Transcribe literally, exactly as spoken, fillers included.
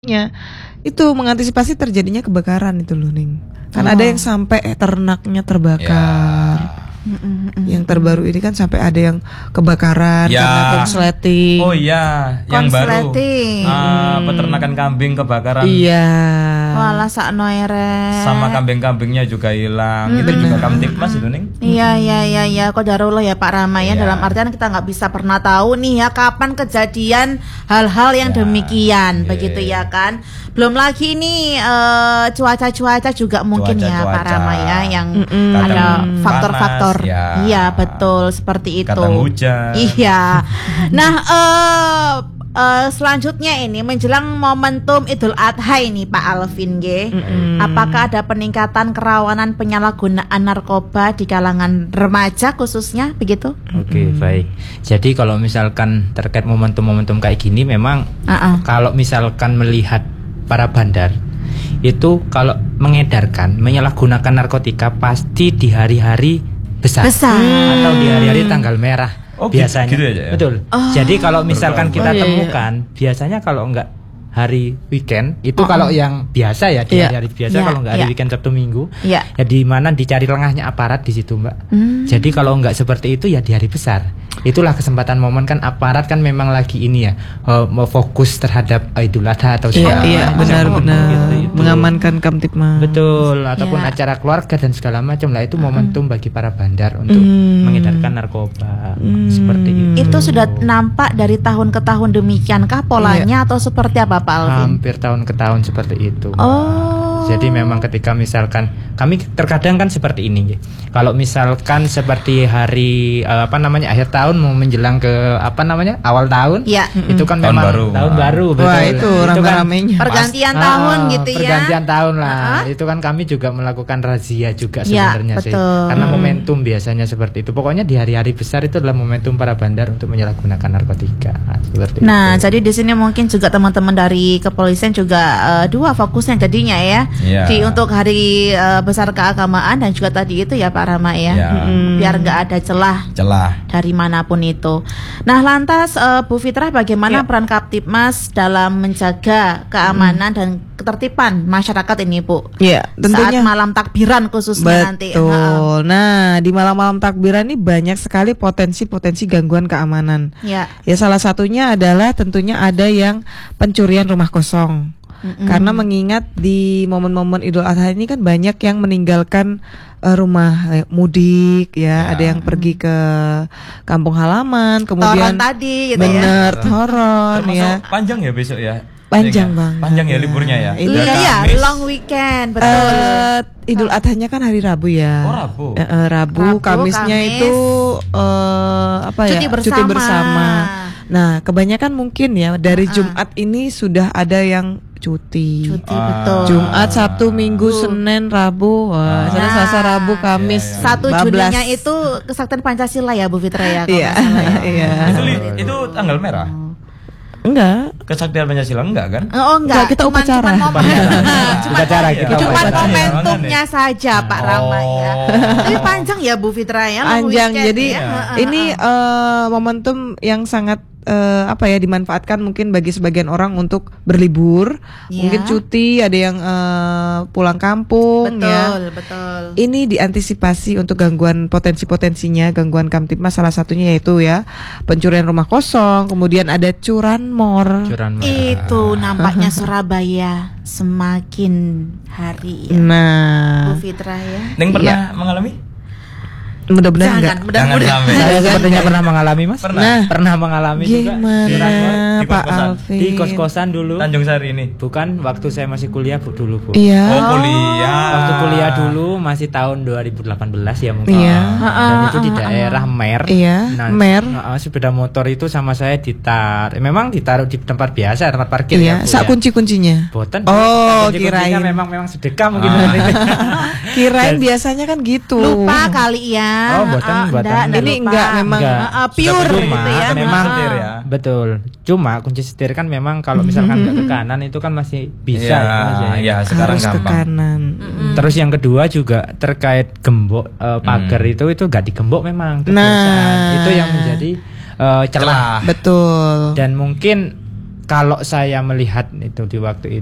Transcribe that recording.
Ya, itu mengantisipasi terjadinya kebakaran itu loh Ning. Kan Oh. ada yang sampai ternaknya terbakar. Mm-mm-mm. Yang terbaru ini kan sampai ada yang kebakaran Ya. karena konsleting. Oh iya, yang baru Konsleting. ah, peternakan kambing kebakaran. Iya. Walah sakno ere. Sama kambing-kambingnya juga hilang. Itu juga Kamtibmas itu Ning. Iya iya iya iya qadarullah ya Pak Rama ya, Iya. dalam artian kita nggak bisa pernah tahu nih ya kapan kejadian hal-hal yang Ya. demikian Iya. begitu ya kan. Belum lagi ini eh, cuaca-cuaca juga mungkin ya Pak Cuaca-cuaca. Rama ya yang Mm-mm. ada Kadang faktor-faktor. panas, ya. Iya betul seperti itu. Kadang hujan. Iya. Nah eh eh, selanjutnya ini menjelang momentum Idul Adha ini Pak Alvin G. Apakah ada peningkatan kerawanan penyalahgunaan narkoba di kalangan remaja khususnya begitu? Oke, baik. Jadi kalau misalkan terkait momentum-momentum kayak gini memang Uh-uh. kalau misalkan melihat para bandar itu kalau mengedarkan, menyalahgunakan narkotika pasti di hari-hari besar, Besar. atau di hari-hari tanggal merah. Oh, gitu- biasanya. gitu aja ya? Betul. Jadi kalau misalkan Berbau. kita Oh, iya, iya. temukan, biasanya kalau enggak hari weekend itu kalau yang biasa ya di Iya. hari-hari biasa, Iya, kalau enggak hari iya. weekend Sabtu Minggu Iya. ya di mana dicari lengahnya aparat di situ Mbak. Hmm. Jadi kalau enggak seperti itu ya di hari besar. Itulah kesempatan momen kan aparat kan memang lagi ini ya eh, mau fokus terhadap Idul Adha atau Iya, segala iya macam. benar-benar Gitu, itu. mengamankan Kamtibmas. Betul, ataupun Ya. acara keluarga dan segala macam lah itu momentum bagi para bandar untuk Hmm. mengedarkan narkoba seperti itu. Itu sudah nampak dari tahun ke tahun demikiankah polanya atau seperti apa Pak Alvin? Hampir tahun ke tahun seperti itu. Oh. Jadi memang ketika misalkan kami terkadang kan seperti ini, kalau misalkan seperti hari eh, apa namanya akhir tahun mau menjelang ke apa namanya awal tahun, Iya. itu kan Tahun memang baru. tahun baru, betul. Wah, itu kan rame-ramenya. Pergantian Ah, tahun gitu ya. pergantian tahun lah. Ah. Itu kan kami juga melakukan razia juga Ya, sebenarnya sih. betul. Karena momentum biasanya seperti itu. Pokoknya di hari-hari besar itu adalah momentum para bandar untuk menyalahgunakan narkotika. Nah, seperti Nah, itu. jadi di sini mungkin juga teman-teman dari kepolisian juga eh, dua fokusnya jadinya ya. Iya. Di untuk hari eh, besar keagamaan dan juga tadi itu ya Pak Rama ya. Iya. Mm, biar nggak ada celah Celah. dari manapun itu. Nah, lantas eh, Bu Fitrah bagaimana Ya. peran Kamtibmas dalam menjaga keamanan dan ketertiban masyarakat ini, Bu? Iya, tentunya. Saat malam takbiran khususnya nanti. Ha-ha. Betul. Nah, di malam-malam takbiran ini banyak sekali potensi-potensi gangguan keamanan. Ya. Ya salah satunya adalah tentunya ada yang pencurian rumah kosong. Mm-mm. Karena mengingat di momen-momen Idul Adha ini kan banyak yang meninggalkan eh, rumah eh, mudik ya, Ya. ada yang pergi ke kampung halaman, kemudian Toron tadi gitu ya. bener toron Termasuk ya. panjang ya besok ya? Panjang Iya kan? banget. Panjang ya liburnya ya. Itu Iya, Dari ya, Kamis. long weekend, betul. Eh, Idul Adhanya kan hari Rabu ya. Oh, Rabu. Eh, eh, Rabu, Rabu, Kamisnya Kamis. itu eh, apa Cuti ya? bersama. bersama. Nah, kebanyakan mungkin ya dari Jumat ini sudah ada yang cuti. Cuti Ah. betul. Jumat, Sabtu, Minggu, Senin, Rabu, wah, Ah. Senin, Selasa, Rabu, Kamis. Iya, iya. Satu bablas. Juninya itu kesaktian Pancasila ya Bu Fitra ya. kalau Iya, nggak salah ya. iya. Itu li- itu tanggal merah. Enggak. Kesaktian Pancasila enggak kan? Oh enggak, Enggak, kita cuman, upacara. cuman momen, cuman, Upacara, kita cuman upacara. momentumnya saja Pak Rama ya. Oh. Tapi panjang ya Bu Fitra ya. long Panjang. weekend Jadi ya. ini eh, momentum yang sangat eh, apa ya dimanfaatkan mungkin bagi sebagian orang untuk berlibur, Ya. mungkin cuti, ada yang eh, pulang kampung betul, ya. betul. Ini diantisipasi untuk gangguan potensi-potensinya, gangguan Kamtibmas salah satunya yaitu ya pencurian rumah kosong, kemudian ada curanmor. Curanmor. Itu nampaknya Surabaya semakin hari ya. Nah, Bu Fitra ya. Neng pernah mengalami? mudah-mudahan enggak. Jangan, Jangan mudah-mudahan. sampai. Saya sepertinya pernah mengalami Mas. Pernah. Nah, Pernah mengalami juga. Gimana Curanmor. Di Pak kos-kosan. Alvin? Di kos-kosan dulu. Tanjung Sari ini. Bukan waktu saya masih kuliah Bu dulu Bu. Iya. Oh, kuliah. Waktu kuliah dulu masih tahun dua ribu delapan belas ya mungkin. Iya. Dan itu di daerah Mer. Iya, Mer. nah, sepeda motor itu sama saya ditaruh. Memang ditaruh di tempat biasa, tempat parkir Iya, ya. Bu, sak ya. kunci-kuncinya. Boten. Oh, kunci-kuncinya kirain. memang memang sedekah mungkin. Ah. Kirain biasanya kan gitu. Lupa kali ya. Oh, buatan, Ah, buatan. enggak, enggak Ini lupa. enggak, memang Enggak. Ah, ah, pure Sudah gitu ya. kunci, memang kunci setir ya. Betul. Cuma kunci setir kan memang kalau misalkan nggak ke kanan itu kan masih bisa Iya, ya, Mas, ya. iya, sekarang Harus ke gampang. kanan. Terus yang kedua juga terkait gembok eh, pagar itu itu nggak digembok memang. Nah. Terusan. Itu yang menjadi eh, celah. Celah. Betul. Dan mungkin kalau saya melihat itu di waktu itu